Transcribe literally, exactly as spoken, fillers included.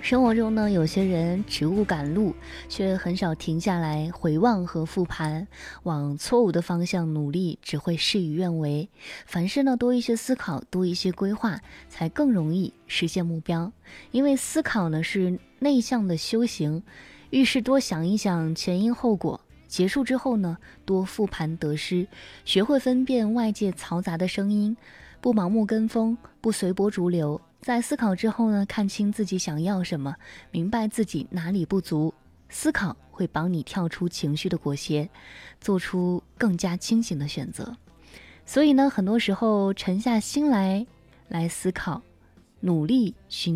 生活中呢，有些人职务赶路，却很少停下来回望和复盘，往错误的方向努力，只会事与愿违。凡事呢，多一些思考，多一些规划，才更容易实现目标。因为思考呢是内向的修行，遇事多想一想前因后果。结束之后呢，多复盘得失，学会分辨外界嘈杂的声音，不盲目跟风，不随波逐流。在思考之后呢，看清自己想要什么，明白自己哪里不足。思考会帮你跳出情绪的裹挟，做出更加清醒的选择。所以呢，很多时候沉下心来来思考，努力寻